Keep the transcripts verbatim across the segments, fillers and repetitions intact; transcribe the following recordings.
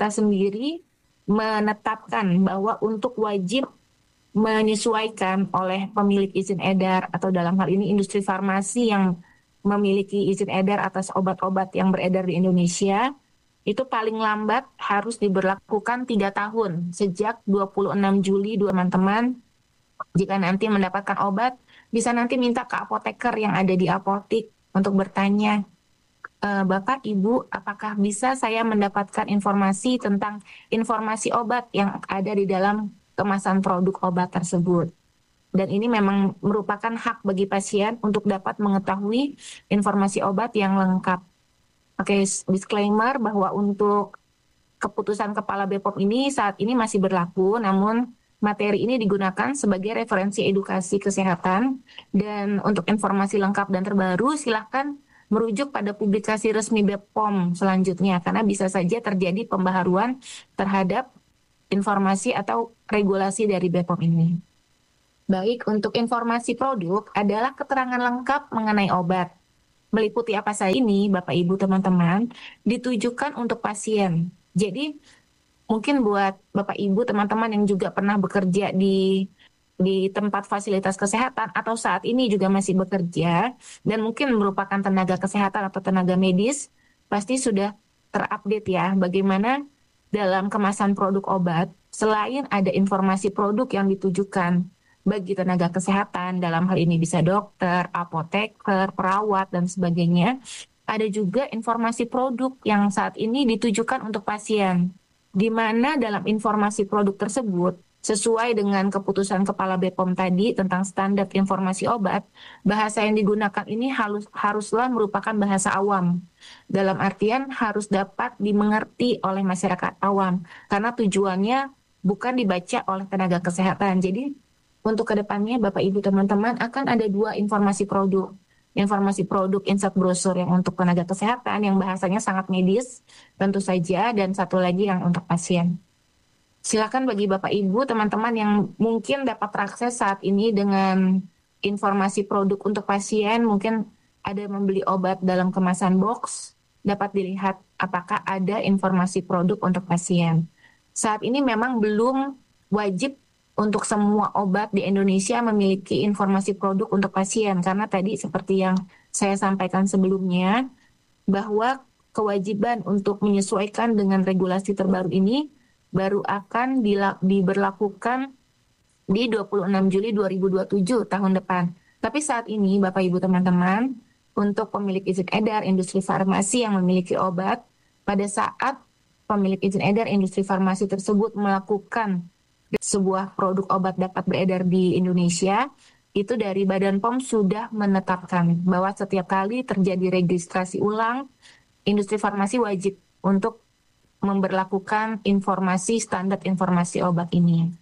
kita sendiri menetapkan bahwa untuk wajib menyesuaikan oleh pemilik izin edar atau dalam hal ini industri farmasi yang memiliki izin edar atas obat-obat yang beredar di Indonesia, itu paling lambat harus diberlakukan tiga tahun sejak dua puluh enam Juli teman-teman. Jika nanti mendapatkan obat, bisa nanti minta ke apoteker yang ada di apotik untuk bertanya, "E, Bapak, Ibu, apakah bisa saya mendapatkan informasi tentang informasi obat yang ada di dalam kemasan produk obat tersebut?" Dan ini memang merupakan hak bagi pasien untuk dapat mengetahui informasi obat yang lengkap. Oke, disclaimer bahwa untuk keputusan Kepala B P O M ini saat ini masih berlaku, namun materi ini digunakan sebagai referensi edukasi kesehatan, dan untuk informasi lengkap dan terbaru silahkan merujuk pada publikasi resmi B P O M selanjutnya, karena bisa saja terjadi pembaharuan terhadap informasi atau regulasi dari B P O M ini. Baik, untuk informasi produk adalah keterangan lengkap mengenai obat. Meliputi apa saja ini, Bapak Ibu teman-teman, ditujukan untuk pasien. Jadi mungkin buat Bapak Ibu teman-teman yang juga pernah bekerja di di tempat fasilitas kesehatan atau saat ini juga masih bekerja dan mungkin merupakan tenaga kesehatan atau tenaga medis, pasti sudah terupdate ya bagaimana dalam kemasan produk obat selain ada informasi produk yang ditujukan bagi tenaga kesehatan, dalam hal ini bisa dokter, apoteker, perawat, dan sebagainya. Ada juga informasi produk yang saat ini ditujukan untuk pasien, di mana dalam informasi produk tersebut, sesuai dengan keputusan Kepala B P O M tadi tentang standar informasi obat, bahasa yang digunakan ini harus, haruslah merupakan bahasa awam. Dalam artian harus dapat dimengerti oleh masyarakat awam, karena tujuannya bukan dibaca oleh tenaga kesehatan. Jadi, untuk kedepannya Bapak Ibu teman-teman akan ada dua informasi produk. Informasi produk insert brosur yang untuk tenaga kesehatan yang bahasanya sangat medis tentu saja, dan satu lagi yang untuk pasien. Silakan bagi Bapak Ibu teman-teman yang mungkin dapat terakses saat ini dengan informasi produk untuk pasien, mungkin ada membeli obat dalam kemasan box, dapat dilihat apakah ada informasi produk untuk pasien. Saat ini memang belum wajib untuk semua obat di Indonesia memiliki informasi produk untuk pasien, karena tadi seperti yang saya sampaikan sebelumnya, bahwa kewajiban untuk menyesuaikan dengan regulasi terbaru ini baru akan diberlakukan di dua puluh enam Juli dua ribu dua puluh tujuh tahun depan. Tapi saat ini Bapak Ibu teman-teman, untuk pemilik izin edar industri farmasi yang memiliki obat, pada saat pemilik izin edar industri farmasi tersebut melakukan sebuah produk obat dapat beredar di Indonesia, itu dari Badan P O M sudah menetapkan bahwa setiap kali terjadi registrasi ulang, industri farmasi wajib untuk memberlakukan informasi standar informasi obat ini.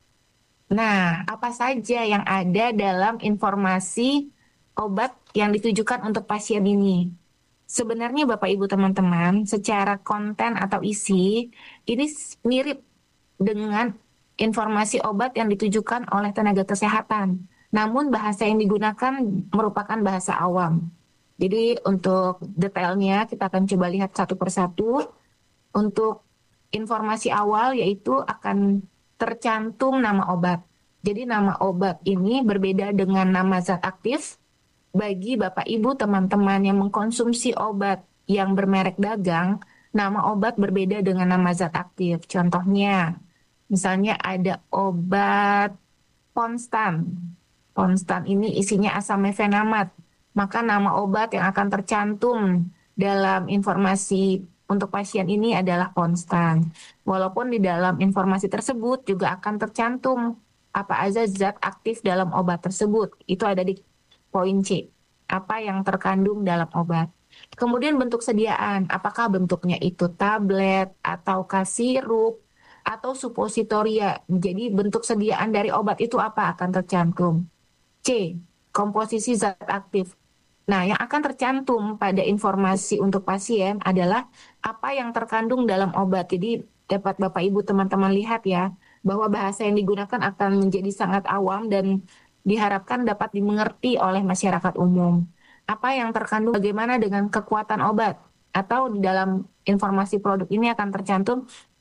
Nah, apa saja yang ada dalam informasi obat yang ditujukan untuk pasien ini? Sebenarnya Bapak Ibu teman-teman, secara konten atau isi, ini mirip dengan informasi obat yang ditujukan oleh tenaga kesehatan. Namun bahasa yang digunakan merupakan bahasa awam. Jadi untuk detailnya kita akan coba lihat satu persatu. Untuk informasi awal yaitu akan tercantum nama obat. Jadi nama obat ini berbeda dengan nama zat aktif. Bagi Bapak Ibu teman-teman yang mengkonsumsi obat yang bermerek dagang, nama obat berbeda dengan nama zat aktif. Contohnya, misalnya ada obat Ponstan. Ponstan ini isinya asam mefenamat. Maka nama obat yang akan tercantum dalam informasi untuk pasien ini adalah Ponstan. Walaupun di dalam informasi tersebut juga akan tercantum apa aja zat aktif dalam obat tersebut. Itu ada di poin C. Apa yang terkandung dalam obat. Kemudian bentuk sediaan. Apakah bentuknya itu tablet ataukah sirup atau supositoria. Jadi bentuk sediaan dari obat itu apa akan tercantum. C. Komposisi zat aktif. Nah, yang akan tercantum pada informasi untuk pasien adalah apa yang terkandung dalam obat. Jadi dapat Bapak Ibu teman-teman lihat ya, bahwa bahasa yang digunakan akan menjadi sangat awam dan diharapkan dapat dimengerti oleh masyarakat umum. Apa yang terkandung, bagaimana dengan kekuatan obat. atau di dalam informasi produk ini akan tercantum